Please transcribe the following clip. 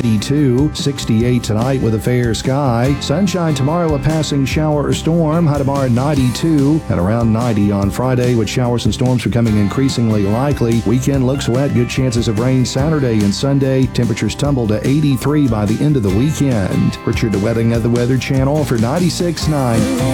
92. 68 tonight with a fair sky. Sunshine tomorrow, a passing shower or storm. High tomorrow 92 and around 90 on Friday, with showers and storms becoming increasingly likely. Weekend looks wet. Good chances of rain Saturday and Sunday. Temperatures tumble to 83 by the end of the weekend. Richard, the Wedding of the Weather Channel for 96.9.